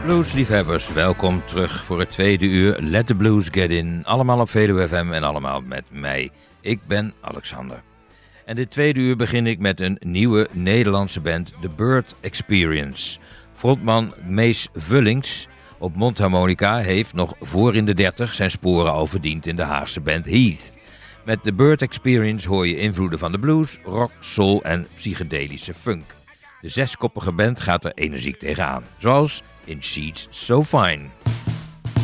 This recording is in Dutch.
Bluesliefhebbers, welkom terug voor het tweede uur Let the Blues Get In. Allemaal op Veluwe FM en allemaal met mij. Ik ben Alexander. En dit tweede uur begin ik met een nieuwe Nederlandse band, The Bird Experience. Frontman Mees Vullings op mondharmonica heeft nog voor in de 30 zijn sporen al verdiend in de Haagse band Heath. Met The Bird Experience hoor je invloeden van de blues, rock, soul en psychedelische funk. De zeskoppige band gaat er energiek tegenaan, zoals in Sheets So Fine.